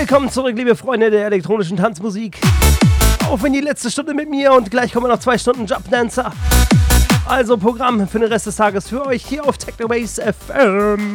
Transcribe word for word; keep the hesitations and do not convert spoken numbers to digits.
Willkommen zurück, liebe Freunde der elektronischen Tanzmusik. Auf in die letzte Stunde mit mir und gleich kommen noch zwei Stunden Jump Dancer. Also Programm für den Rest des Tages für euch hier auf Technoways F M.